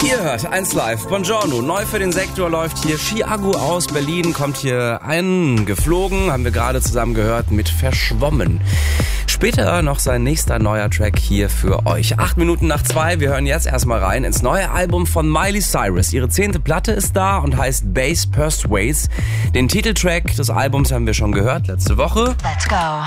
Ihr hört 1 Live, Buongiorno, neu für den Sektor läuft hier Chiago aus Berlin, kommt hier eingeflogen, haben wir gerade zusammen gehört, mit Verschwommen. Später noch sein nächster neuer Track hier für euch. 8 Minuten nach 2, wir hören jetzt erstmal rein ins neue Album von Miley Cyrus. Ihre 10. Platte ist da und heißt Bass Persuades. Den Titeltrack des Albums haben wir schon gehört letzte Woche. Let's go.